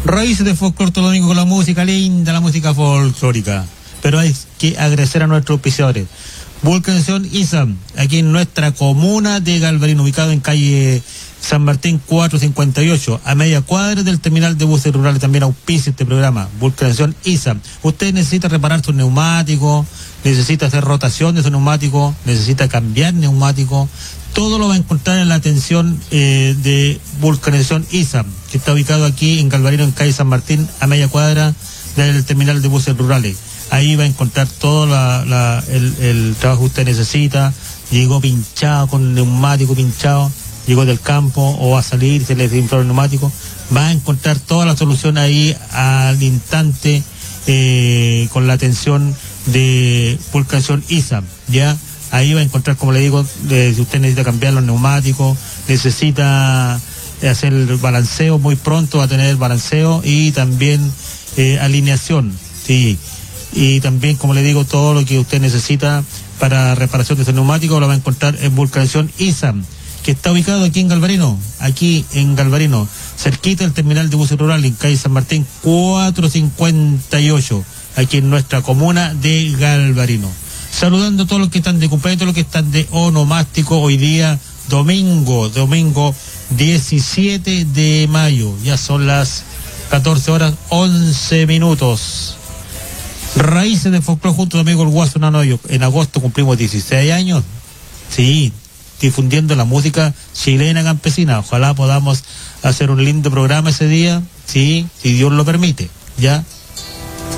Raíces de folclore todo domingo con la música linda, la música folclórica. Pero hay que agradecer a nuestros auspiciadores. Vulcanización ISAM, aquí en nuestra comuna de Galvarino, ubicado en calle San Martín 458, a media cuadra del terminal de buses rurales. También auspicia este programa, Vulcanización ISAM. Usted necesita reparar su neumático, necesita hacer rotación de su neumático, necesita cambiar neumático. Todo lo va a encontrar en la atención de Vulcanización ISAM, que está ubicado aquí en Galvarino, en calle San Martín, a media cuadra del terminal de buses rurales. Ahí va a encontrar todo el trabajo que usted necesita. Llegó pinchado, con neumático pinchado, llegó del campo o va a salir, se le desinfló el neumático. Va a encontrar toda la solución ahí al instante, con la atención de Vulcanización ISAM, ¿ya? Ahí va a encontrar, como le digo, si usted necesita cambiar los neumáticos, necesita hacer el balanceo, muy pronto va a tener balanceo y también alineación, sí. Y también, como le digo, todo lo que usted necesita para reparación de ese neumático lo va a encontrar en Vulcanización ISAM, que está ubicado aquí en Galvarino, cerquita del terminal de buses rural, en calle San Martín 458, aquí en nuestra comuna de Galvarino. Saludando a todos los que están de cumpleaños, todos los que están de onomástico hoy día, domingo 17 de mayo, ya son las 14:11. Raíces de folclore junto a mi amigo el Guaso Nanoyo. En agosto cumplimos 16 años. Sí, difundiendo la música chilena campesina. Ojalá podamos hacer un lindo programa ese día, sí, si Dios lo permite, ¿ya?